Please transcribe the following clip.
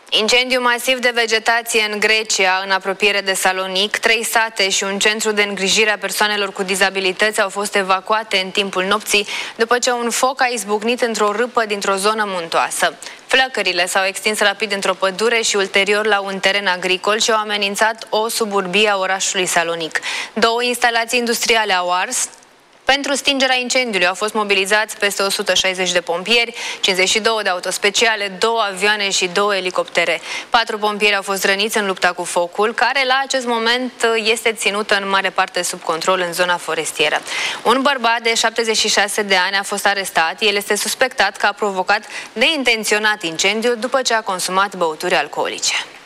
Incendiu masiv de vegetație în Grecia, în apropiere de Salonic. 3 sate și un centru de îngrijire a persoanelor cu dizabilități au fost evacuate în timpul nopții, după ce un foc a izbucnit într-o râpă dintr-o zonă muntoasă. Flăcările s-au extins rapid într-o pădure și ulterior la un teren agricol și au amenințat o suburbie a orașului Salonic. 2 instalații industriale au ars. Pentru stingerea incendiului au fost mobilizați peste 160 de pompieri, 52 de autospeciale, 2 avioane și 2 elicoptere. 4 pompieri au fost răniți în lupta cu focul, care la acest moment este ținută în mare parte sub control în zona forestieră. Un bărbat de 76 de ani a fost arestat. El este suspectat că a provocat neintenționat incendiul după ce a consumat băuturi alcoolice.